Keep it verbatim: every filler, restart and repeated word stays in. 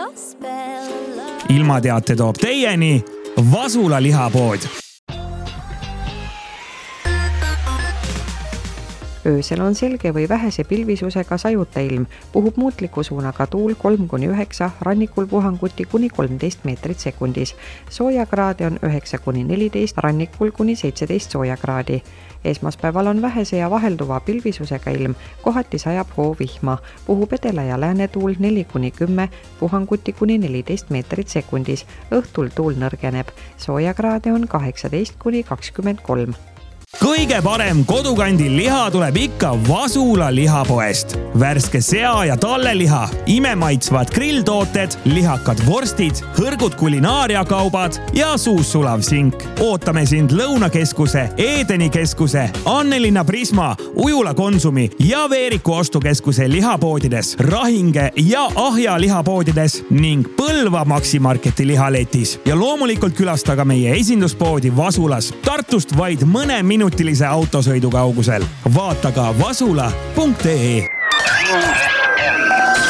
ilmateate toob teieni Vasula lihapood. Öösel on selge või vähese pilvisusega sajuta ilm, puhub muutliku suunaga tuul kolm kuni üheksa, rannikul puhanguti kuni kolmteist meetrit sekundis. Soojakraade on üheksa kuni neliteist, rannikul kuni seitseteist soojakraadi. Esmaspäeval on vähese ja vahelduva pilvisusega ilm, kohati sajab hoovihma, puhub edela ja lääne tuul neli kuni kümme, puhanguti kuni neliteist meetrit sekundis. Õhtul tuul nõrgeneb, soojakraade on kaheksateist kuni kakskümmend kolm. Kõige parem kodukandi liha tuleb ikka Vasula lihapoest. Värske sea- ja talleliha, imemaitsvad grilltooted, lihakad vorstid, hõrgud kulinaariakaubad ja suus sulav sink. Ootame sind Lõunakeskuse, Edeni keskuse, Annelinna Prisma, Ujula Konsumi ja Veeriku ostukeskuse lihapoodides, Rahinge ja Ahja lihapoodides ning Põlva Maximarketi lihaletis. Ja loomulikult külastaga meie esinduspoodi Vasulas, Tartust vaid mõne minutilise autosõidu kaugusel. Vaata ka vasula punkt ee.